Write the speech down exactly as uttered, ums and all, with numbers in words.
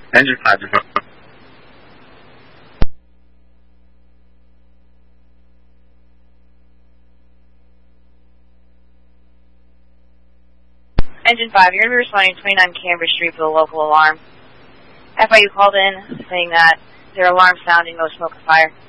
Engine five. Engine five, you're going to be responding to twenty-nine Cambridge Street for the local alarm. F I U called in saying that their alarm sounding no smoke or fire.